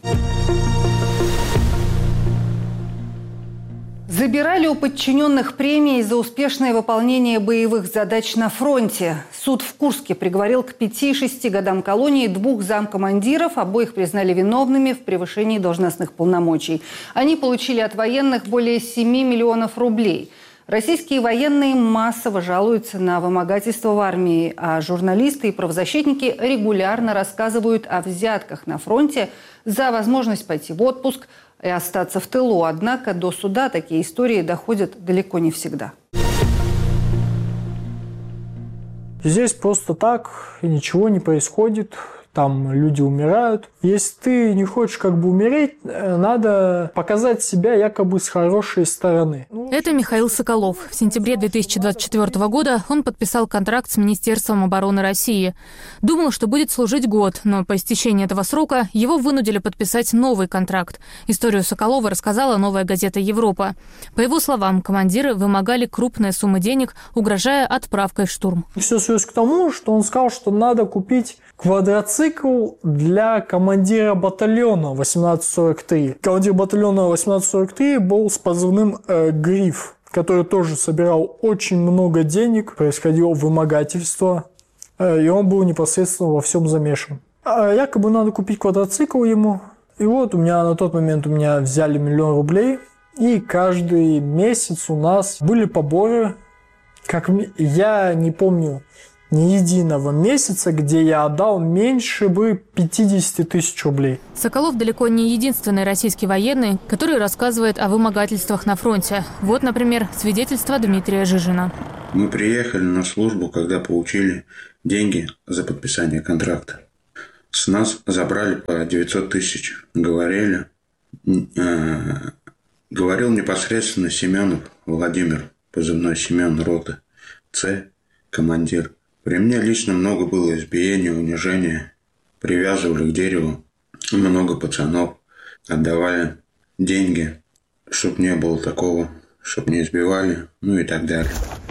Забирали у подчиненных премии за успешное выполнение боевых задач на фронте. Суд в Курске приговорил к пяти-шести годам колонии двух замкомандиров. Обоих признали виновными в превышении должностных полномочий. Они получили от военных более семи миллионов рублей. Российские военные массово жалуются на вымогательство в армии, а журналисты и правозащитники регулярно рассказывают о взятках на фронте за возможность пойти в отпуск и остаться в тылу. Однако до суда такие истории доходят далеко не всегда. Здесь просто так ничего не происходит. Там люди умирают. Если ты не хочешь как бы умереть, надо показать себя якобы с хорошей стороны. Это Михаил Соколов. В сентябре две тысячи двадцать четвёртого года он подписал контракт с Министерством обороны России. Думал, что будет служить год, но по истечении этого срока его вынудили подписать новый контракт. Историю Соколова рассказала «Новая газета Европа». По его словам, командиры вымогали крупные суммы денег, угрожая отправкой в штурм. Все свелось к тому, что он сказал, что надо купить квадроцикл для командира батальона восемнадцать сорок три. Командир батальона восемнадцать сорок три был с позывным э, «Гриф», который тоже собирал очень много денег. Происходило вымогательство и он был непосредственно во всем замешан. А якобы надо купить квадроцикл ему. И вот у меня на тот момент у меня взяли миллион рублей, и каждый месяц у нас были поборы. Как я не помню ни единого месяца, где я отдал меньше бы пятьдесят тысяч рублей. Соколов далеко не единственный российский военный, который рассказывает о вымогательствах на фронте. Вот, например, свидетельство Дмитрия Жижина. Мы приехали на службу, когда получили деньги за подписание контракта. С нас забрали по девятьсот тысяч. Говорили, э, говорил непосредственно Семенов Владимир, позывной Семен, рота С, командир. При мне лично много было избиения, унижения. Привязывали к дереву. Много пацанов. Отдавали деньги, чтоб не было такого, чтоб не избивали, ну и так далее.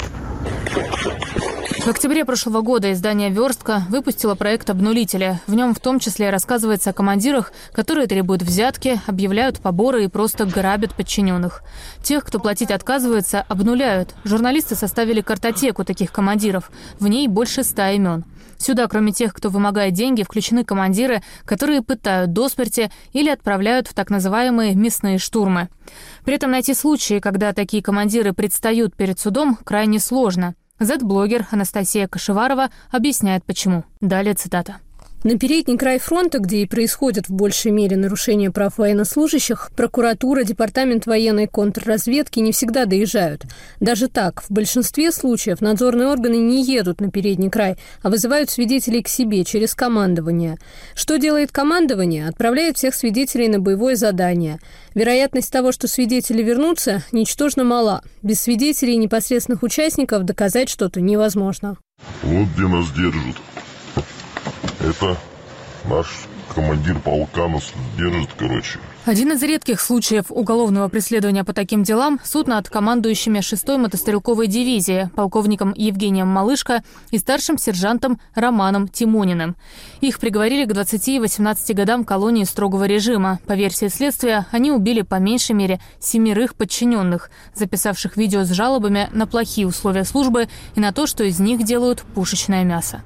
В октябре прошлого года издание «Верстка» выпустило проект «Обнулители». В нем в том числе рассказывается о командирах, которые требуют взятки, объявляют поборы и просто грабят подчиненных. Тех, кто платить отказывается, обнуляют. Журналисты составили картотеку таких командиров. В ней больше ста имен. Сюда, кроме тех, кто вымогает деньги, включены командиры, которые пытают до смерти или отправляют в так называемые мясные штурмы. При этом найти случаи, когда такие командиры предстают перед судом, крайне сложно. Зет-блогер Анастасия Кашеварова объясняет, почему. Далее цитата. На передний край фронта, где и происходят в большей мере нарушения прав военнослужащих, прокуратура, департамент военной контрразведки не всегда доезжают. Даже так, в большинстве случаев надзорные органы не едут на передний край, а вызывают свидетелей к себе через командование. Что делает командование? Отправляет всех свидетелей на боевое задание. Вероятность того, что свидетели вернутся, ничтожно мала. Без свидетелей и непосредственных участников доказать что-то невозможно. Вот где нас держат. Это наш командир полка нас держит, короче. Один из редких случаев уголовного преследования по таким делам – суд над командующими шестой мотострелковой дивизии, полковником Евгением Малышко и старшим сержантом Романом Тимониным. Их приговорили к двадцати и восемнадцати годам колонии строгого режима. По версии следствия, они убили по меньшей мере семерых подчиненных, записавших видео с жалобами на плохие условия службы и на то, что из них делают пушечное мясо.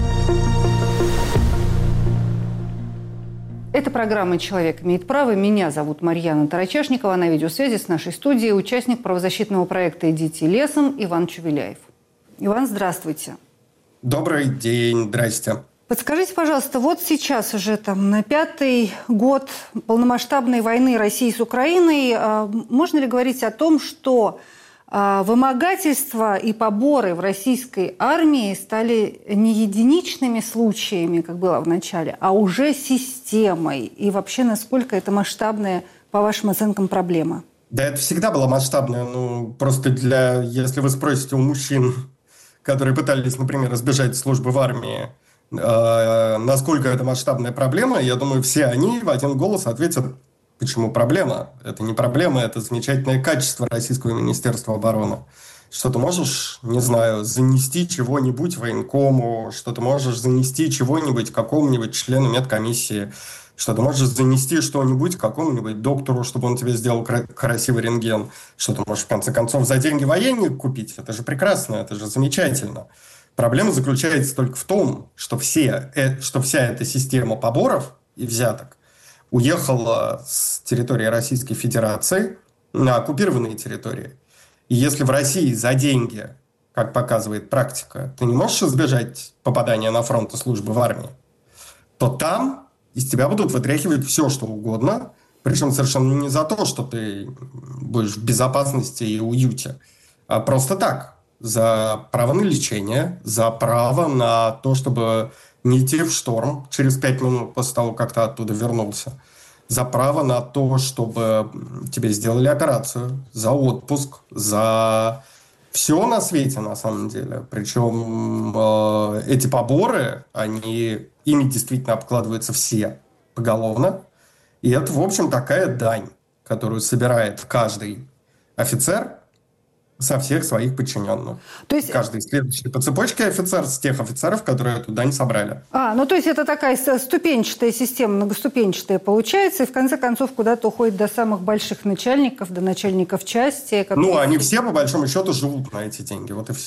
Это программа «Человек имеет право». Меня зовут Марьяна Тарачашникова. На видеосвязи с нашей студией участник правозащитного проекта «Идите лесом» Иван Чувеляев. Иван, здравствуйте. Добрый день, здрасте. Подскажите, пожалуйста, вот сейчас уже там на пятый год полномасштабной войны России с Украиной, можно ли говорить о том, что вымогательства и поборы в российской армии стали не единичными случаями, как было в начале, а уже системой? И вообще, насколько это масштабная, по вашим оценкам, проблема? Да, это всегда была масштабная. Ну, просто для, если вы спросите у мужчин, которые пытались, например, избежать службы в армии, э, насколько это масштабная проблема, я думаю, все они в один голос ответят: почему проблема? Это не проблема, это замечательное качество Российского Министерства обороны. Что ты можешь, не знаю, занести чего-нибудь военкому, что ты можешь занести чего-нибудь какому-нибудь члену медкомиссии, что ты можешь занести что-нибудь какому-нибудь доктору, чтобы он тебе сделал красивый рентген, что ты можешь, в конце концов, за деньги военных купить. Это же прекрасно, это же замечательно. Проблема заключается только в том, что, все, что вся эта система поборов и взяток уехала с территории Российской Федерации на оккупированные территории. И если в России за деньги, как показывает практика, ты не можешь избежать попадания на фронт и службы в армии, то там из тебя будут вытряхивать все, что угодно, причем совершенно не за то, что ты будешь в безопасности и уюте, а просто так, за право на лечение, за право на то, чтобы не идти в шторм через пять минут после того, как ты оттуда вернулся, за право на то, чтобы тебе сделали операцию, за отпуск, за все на свете, на самом деле. Причем э, эти поборы, они, ими действительно обкладываются все поголовно. И это, в общем, такая дань, которую собирает каждый офицер со всех своих подчиненных. То есть... Каждый следующий по цепочке офицер с тех офицеров, которые эту дань собрали. А, ну то есть это такая ступенчатая система, многоступенчатая получается, и в конце концов куда-то уходит до самых больших начальников, до начальников части. Которые... Ну, они все, по большому счету, живут на эти деньги, вот и все.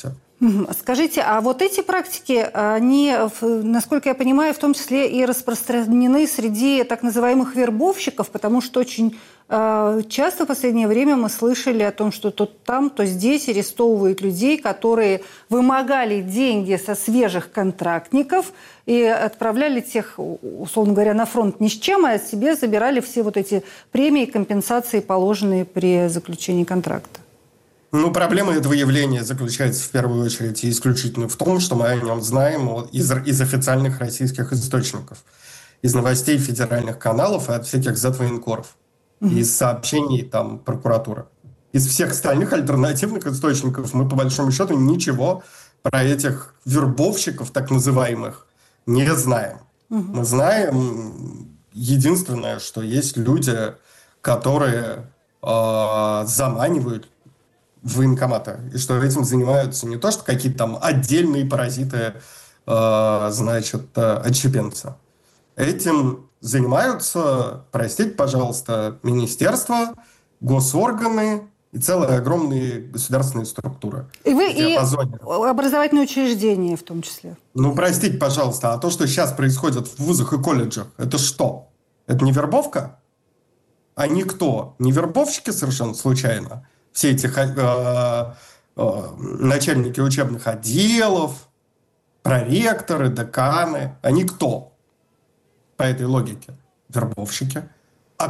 Скажите, а вот эти практики, они, насколько я понимаю, в том числе и распространены среди так называемых вербовщиков, потому что очень часто в последнее время мы слышали о том, что то там, то здесь арестовывают людей, которые вымогали деньги со свежих контрактников и отправляли тех, условно говоря, на фронт ни с чем, а себе забирали все вот эти премии, компенсации, положенные при заключении контракта. Ну, проблема этого явления заключается в первую очередь и исключительно в том, что мы о нем знаем из, из официальных российских источников, из новостей федеральных каналов и от всяких зет-военкоров, mm-hmm. из сообщений там прокуратуры. Из всех остальных альтернативных источников мы, по большому счету, ничего про этих вербовщиков, так называемых, не знаем. Mm-hmm. Мы знаем единственное, что есть люди, которые э, заманивают в военкоматы, и что этим занимаются не то, что какие-то там отдельные паразиты, э, значит, э, отщепенцы. Этим занимаются, простите, пожалуйста, министерства, госорганы и целые огромные государственные структуры. И вы и образовательные учреждения в том числе. Ну, простите, пожалуйста, а то, что сейчас происходит в вузах и колледжах, это что? Это не вербовка? Они кто? Не вербовщики совершенно случайно? Все эти э, э, начальники учебных отделов, проректоры, деканы, они кто? По этой логике. Вербовщики. А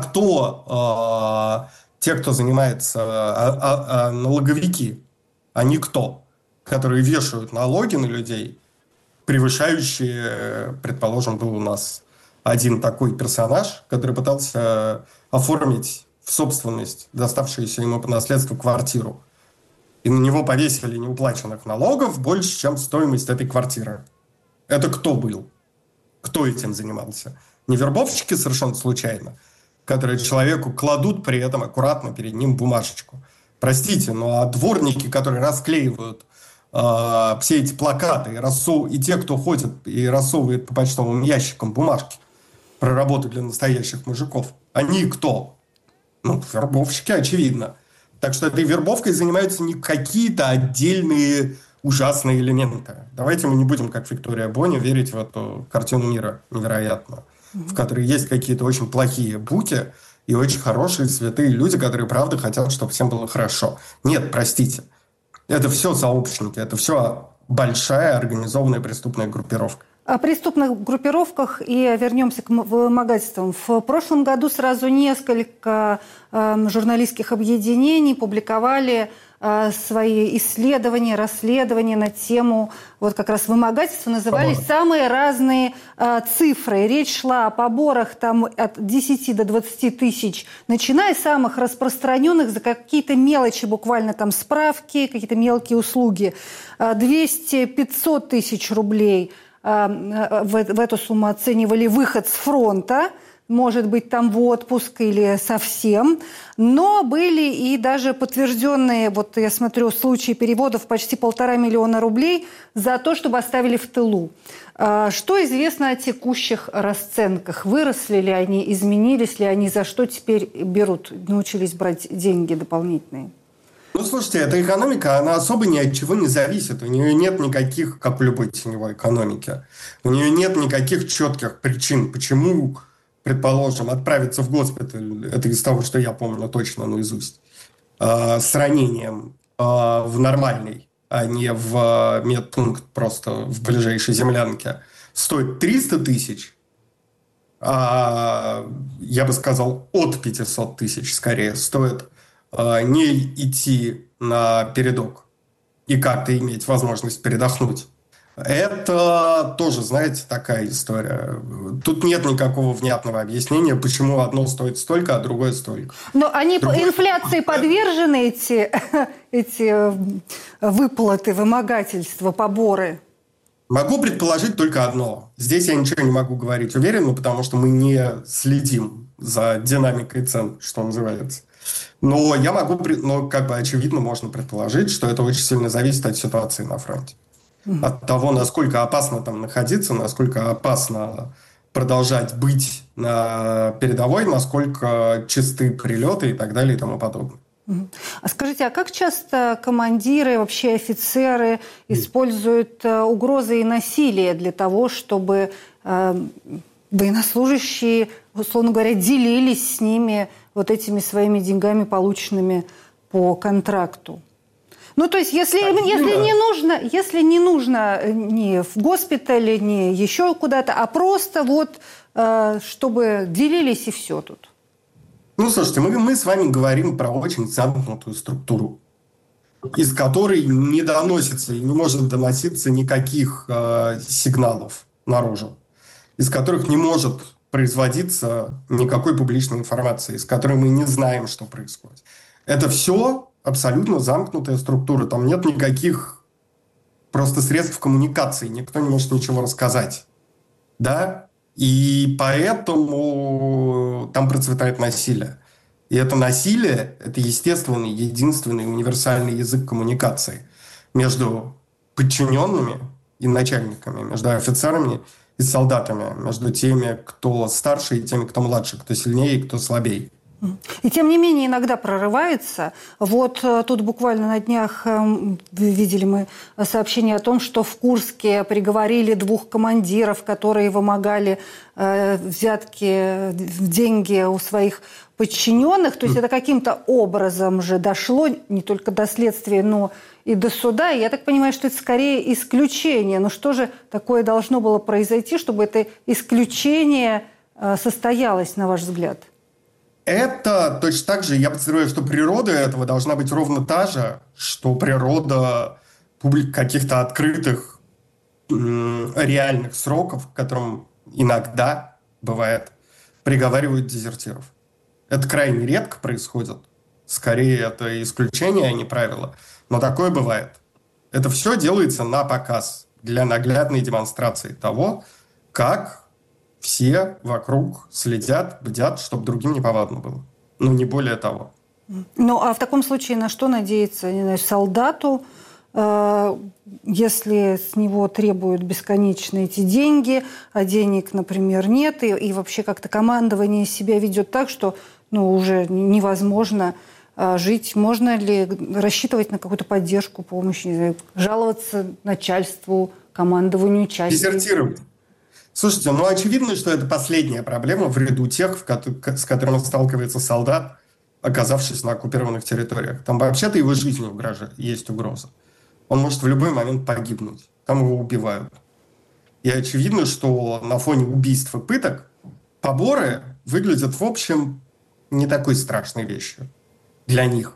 кто э, те, кто занимается, э, э, э, налоговики? Они кто? Которые вешают налоги на людей, превышающие, предположим, был у нас один такой персонаж, который пытался оформить в собственность доставшуюся ему по наследству квартиру. И на него повесили неуплаченных налогов больше, чем стоимость этой квартиры. Это кто был? Кто этим занимался? Не вербовщики совершенно случайно, которые человеку кладут при этом аккуратно перед ним бумажечку. Простите, ну а дворники, которые расклеивают э, все эти плакаты, и, рассов... и те, кто ходит и рассовывает по почтовым ящикам бумажки про работу для настоящих мужиков, они кто? Ну, вербовщики, очевидно. Так что этой вербовкой занимаются не какие-то отдельные ужасные элементы. Давайте мы не будем, как Виктория Бони, верить в эту картину мира невероятную, mm-hmm. в которой есть какие-то очень плохие буки и очень хорошие, святые люди, которые, правда, хотят, чтобы всем было хорошо. Нет, простите. Это все сообщники, это все большая организованная преступная группировка. О преступных группировках и вернемся к вымогательствам. В прошлом году сразу несколько э, журналистских объединений публиковали э, свои исследования, расследования на тему вот как раз вымогательства. Назывались Поборы. Самые разные э, цифры. Речь шла о поборах там, от десяти до двадцати тысяч, начиная с самых распространенных за какие-то мелочи, буквально там справки, какие-то мелкие услуги. двести-пятьсот тысяч рублей. В, в эту сумму оценивали выход с фронта, может быть, там в отпуск или совсем. Но были и даже подтвержденные, вот я смотрю, случаи переводов почти полтора миллиона рублей за то, чтобы оставили в тылу. Что известно о текущих расценках? Выросли ли они, изменились ли они, за что теперь берут, научились брать деньги дополнительные? Ну, слушайте, эта экономика, она особо ни от чего не зависит. У нее нет никаких, как в любой теневой экономике, у нее нет никаких четких причин, почему, предположим, отправиться в госпиталь, это из того, что я помню точно наизусть, э, с ранением э, в нормальный, а не в медпункт просто в ближайшей землянке, стоит триста тысяч, а, я бы сказал, от пятисот тысяч скорее стоит не идти на передок и как-то иметь возможность передохнуть. Это тоже, знаете, такая история. Тут нет никакого внятного объяснения, почему одно стоит столько, а другое столько. Но они другое... инфляции подвержены, эти, эти выплаты, вымогательства, поборы? Могу предположить только одно. Здесь я ничего не могу говорить уверенно, потому что мы не следим за динамикой цен, что называется. Но я могу, но как бы очевидно можно предположить, что это очень сильно зависит от ситуации на фронте. Mm-hmm. От того, насколько опасно там находиться, насколько опасно продолжать быть на передовой, насколько чисты прилеты и так далее и тому подобное. А скажите, а как часто командиры, вообще офицеры используют угрозы и насилие для того, чтобы э, военнослужащие, условно говоря, делились с ними вот этими своими деньгами, полученными по контракту? Ну, то есть, если, если, не нужно, если не нужно ни в госпитале, ни еще куда-то, а просто вот, э, чтобы делились и все тут. Ну, слушайте, мы, мы с вами говорим про очень замкнутую структуру, из которой не доносится и не может доноситься никаких э, сигналов наружу, из которых не может производиться никакой публичной информации, из которой мы не знаем, что происходит. Это все абсолютно замкнутая структура. Там нет никаких просто средств коммуникации, никто не может ничего рассказать. Да? И поэтому там процветает насилие. И это насилие – это естественный, единственный, универсальный язык коммуникации между подчиненными и начальниками, между офицерами и солдатами, между теми, кто старше, и теми, кто младше, кто сильнее и кто слабее. И тем не менее иногда прорывается. Вот тут буквально на днях видели мы сообщение о том, что в Курске приговорили двух командиров, которые вымогали э, взятки, деньги у своих подчиненных. То есть это каким-то образом же дошло не только до следствия, но и до суда. И я так понимаю, что это скорее исключение. Но что же такое должно было произойти, чтобы это исключение э, состоялось, на ваш взгляд? Это точно так же, я подозреваю, что природа этого должна быть ровно та же, что природа публик каких-то открытых м- реальных сроков, к которым иногда, бывает, приговаривают дезертиров. Это крайне редко происходит. Скорее, это исключение, а не правило. Но такое бывает. Это все делается на показ для наглядной демонстрации того, как все вокруг следят, бдят, чтобы другим неповадно было. Ну, не более того. Ну, а в таком случае на что надеяться? Не знаю, солдату, э, если с него требуют бесконечно эти деньги, а денег, например, нет, и, и вообще как-то командование себя ведет так, что ну, уже невозможно э, жить. Можно ли рассчитывать на какую-то поддержку, помощь, не знаю, жаловаться начальству, командованию части? Дезертировать. Слушайте, ну очевидно, что это последняя проблема в ряду тех, с которыми сталкивается солдат, оказавшись на оккупированных территориях. Там вообще-то его жизни угрожает, есть угроза. Он может в любой момент погибнуть. Там его убивают. И очевидно, что на фоне убийств и пыток поборы выглядят, в общем, не такой страшной вещью для них.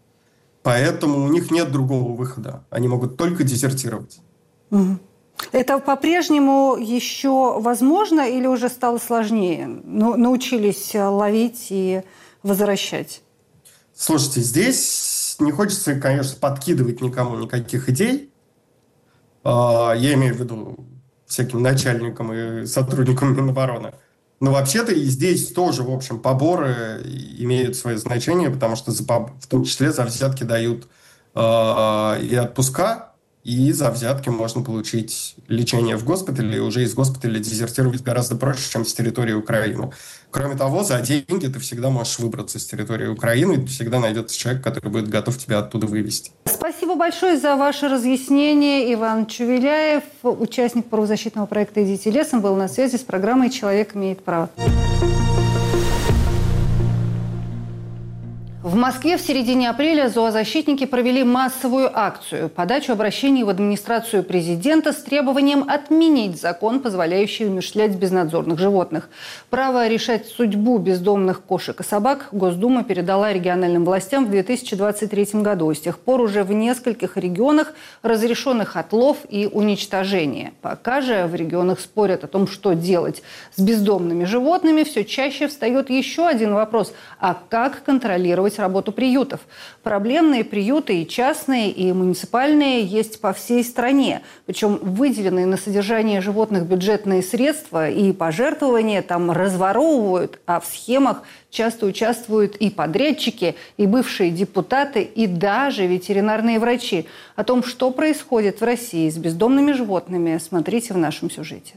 Поэтому у них нет другого выхода. Они могут только дезертировать. Угу. Это по-прежнему еще возможно или уже стало сложнее? Ну, научились ловить и возвращать? Слушайте, здесь не хочется, конечно, подкидывать никому никаких идей. Я имею в виду всяким начальникам и сотрудникам Минобороны. Но вообще-то и здесь тоже, в общем, поборы имеют свое значение, потому что за, в том числе за взятки дают и отпуска, и за взятки можно получить лечение в госпитале, и уже из госпиталя дезертировать гораздо проще, чем с территории Украины. Кроме того, за деньги ты всегда можешь выбраться с территории Украины, и всегда найдется человек, который будет готов тебя оттуда вывести. Спасибо большое за ваше разъяснение. Иван Чувеляев, участник правозащитного проекта «Идите лесом», был на связи с программой «Человек имеет право». В Москве в середине апреля зоозащитники провели массовую акцию – подачу обращений в администрацию президента с требованием отменить закон, позволяющий умерщвлять безнадзорных животных. Право решать судьбу бездомных кошек и собак Госдума передала региональным властям в две тысячи двадцать третьем году. С тех пор уже в нескольких регионах разрешенных отлов и уничтожение. Пока же в регионах спорят о том, что делать с бездомными животными, все чаще встает еще один вопрос – а как контролировать работу приютов? Проблемные приюты и частные, и муниципальные есть по всей стране. Причем выделенные на содержание животных бюджетные средства и пожертвования там разворовывают, а в схемах часто участвуют и подрядчики, и бывшие депутаты, и даже ветеринарные врачи. О том, что происходит в России с бездомными животными, смотрите в нашем сюжете.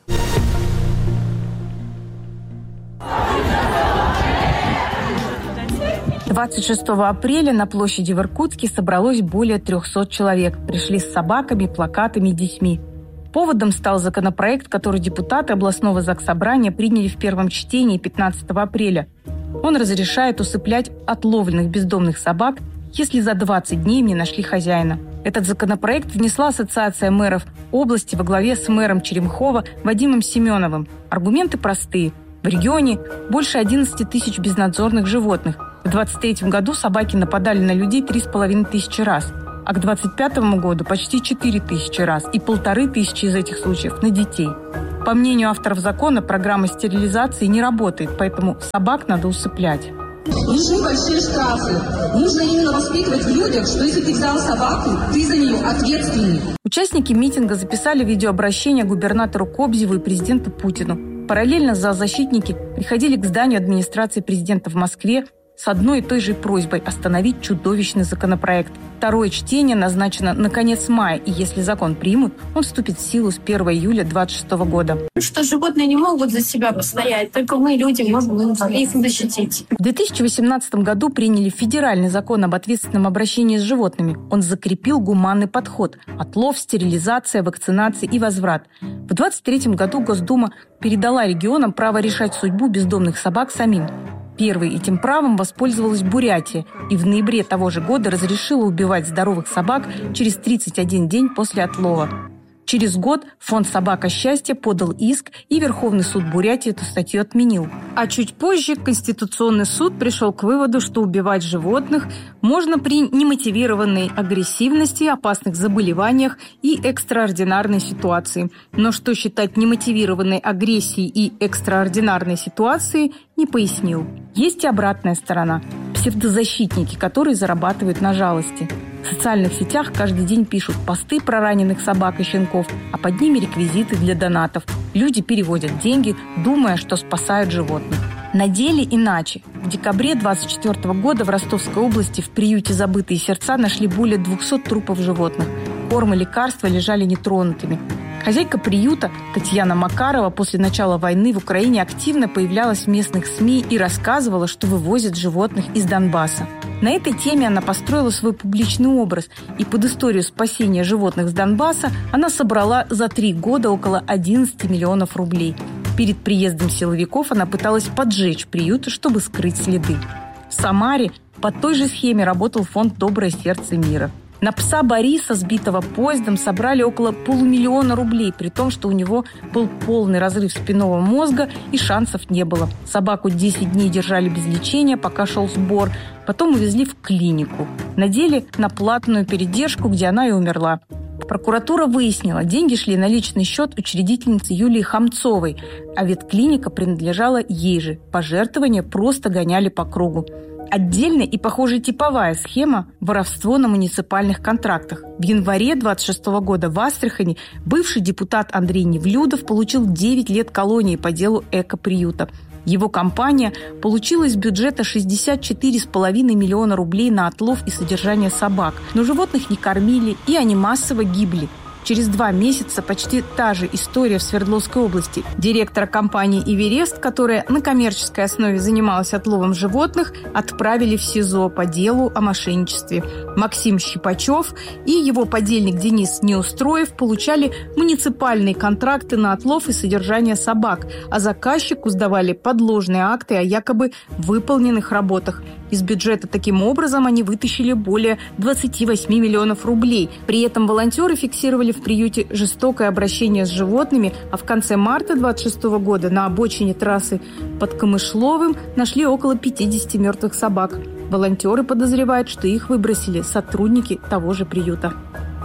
двадцать шестого апреля на площади в Иркутске собралось более трехсот человек. Пришли с собаками, плакатами, детьми. Поводом стал законопроект, который депутаты областного заксобрания приняли в первом чтении пятнадцатого апреля. Он разрешает усыплять отловленных бездомных собак, если за двадцать дней не нашли хозяина. Этот законопроект внесла Ассоциация мэров области во главе с мэром Черемхова Вадимом Семеновым. Аргументы простые. В регионе больше одиннадцати тысяч безнадзорных животных. В двадцать третьем году собаки нападали на людей три с половиной тысячи раз, а к двадцать пятому году почти четыре тысячи раз, и полторы тысячи из этих случаев на детей. По мнению авторов закона, программа стерилизации не работает, поэтому собак надо усыплять. Нужны большие штрафы. Нужно именно воспитывать в людях, что если ты взял собаку, ты за нее ответственный. Участники митинга записали видеообращение губернатору Кобзеву и президенту Путину. Параллельно зоозащитники приходили к зданию администрации президента в Москве с одной и той же просьбой остановить чудовищный законопроект. Второе чтение назначено на конец мая, и если закон примут, он вступит в силу с первого июля двадцать шестого года. Что животные не могут за себя постоять, только мы, люди, можем их защитить. В две тысячи восемнадцатом году приняли федеральный закон об ответственном обращении с животными. Он закрепил гуманный подход – отлов, стерилизация, вакцинация и возврат. В две тысячи двадцать третьем году Госдума передала регионам право решать судьбу бездомных собак самим. Первой этим правом воспользовалась Бурятия и в ноябре того же года разрешила убивать здоровых собак через тридцать один день после отлова. Через год фонд «Собака счастья» подал иск, и Верховный суд Бурятии эту статью отменил. А чуть позже Конституционный суд пришел к выводу, что убивать животных можно при немотивированной агрессивности, опасных заболеваниях и экстраординарной ситуации. Но что считать немотивированной агрессией и экстраординарной ситуацией, не пояснил. Есть и обратная сторона – псевдозащитники, которые зарабатывают на жалости. В социальных сетях каждый день пишут посты про раненых собак и щенков, а под ними реквизиты для донатов. Люди переводят деньги, думая, что спасают животных. На деле иначе. В декабре двадцать четвёртого года в Ростовской области в приюте «Забытые сердца» нашли более двухсот трупов животных. Корм и лекарства лежали нетронутыми. Хозяйка приюта Татьяна Макарова после начала войны в Украине активно появлялась в местных СМИ и рассказывала, что вывозят животных из Донбасса. На этой теме она построила свой публичный образ, и под историю спасения животных с Донбасса она собрала за три года около одиннадцати миллионов рублей. Перед приездом силовиков она пыталась поджечь приют, чтобы скрыть следы. В Самаре по той же схеме работал фонд «Доброе сердце мира». На пса Бориса, сбитого поездом, собрали около полумиллиона рублей, при том, что у него был полный разрыв спинного мозга и шансов не было. Собаку десять дней держали без лечения, пока шел сбор. Потом увезли в клинику. Надели на платную передержку, где она и умерла. Прокуратура выяснила, деньги шли на личный счет учредительницы Юлии Хамцовой, а ветклиника принадлежала ей же. Пожертвования просто гоняли по кругу. Отдельная и, похоже, типовая схема – воровство на муниципальных контрактах. В январе двадцать шестого года в Астрахани бывший депутат Андрей Невлюдов получил девять лет колонии по делу экоприюта. Его компания получила из бюджета шестьдесят четыре с половиной миллиона рублей на отлов и содержание собак. Но животных не кормили, и они массово гибли. Через два месяца почти та же история в Свердловской области. Директора компании «Эверест», которая на коммерческой основе занималась отловом животных, отправили в СИЗО по делу о мошенничестве. Максим Щипачев и его подельник Денис Неустроев получали муниципальные контракты на отлов и содержание собак, а заказчику сдавали подложные акты о якобы выполненных работах. Из бюджета таким образом они вытащили более двадцати восьми миллионов рублей. При этом волонтеры фиксировали в приюте жестокое обращение с животными, а в конце марта двадцать шестого года на обочине трассы под Камышловым нашли около пятидесяти мертвых собак. Волонтеры подозревают, что их выбросили сотрудники того же приюта.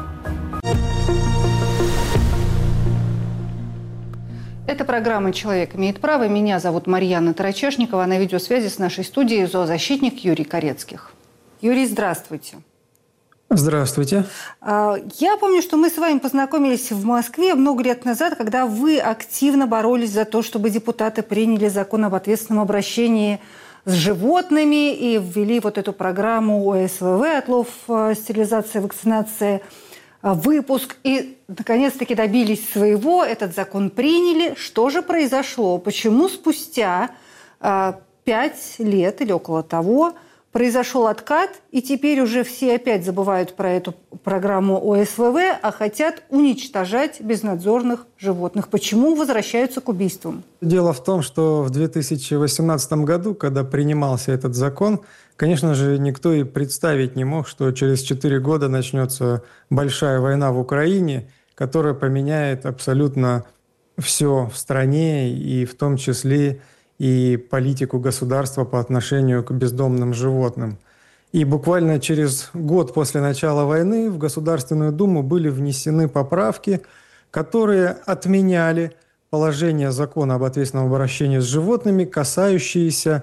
Это программа «Человек имеет право». Меня зовут Марьяна Тарачешникова. На видеосвязи с нашей студией зоозащитник Юрий Корецких. Юрий, здравствуйте. Здравствуйте. Я помню, что мы с вами познакомились в Москве много лет назад, когда вы активно боролись за то, чтобы депутаты приняли закон об ответственном обращении с животными и ввели вот эту программу о эс вэ вэ, отлов, стерилизация, вакцинация, выпуск. И, наконец-таки, добились своего, этот закон приняли. Что же произошло? Почему спустя пять лет или около того произошел откат, и теперь уже все опять забывают про эту программу О С В В, а хотят уничтожать безнадзорных животных. Почему возвращаются к убийствам? Дело в том, что в две тысячи восемнадцатом году, когда принимался этот закон, конечно же, никто и представить не мог, что через четыре года начнется большая война в Украине, которая поменяет абсолютно все в стране, и в том числе и политику государства по отношению к бездомным животным. И буквально через год после начала войны в Государственную Думу были внесены поправки, которые отменяли положение закона об ответственном обращении с животными, касающиеся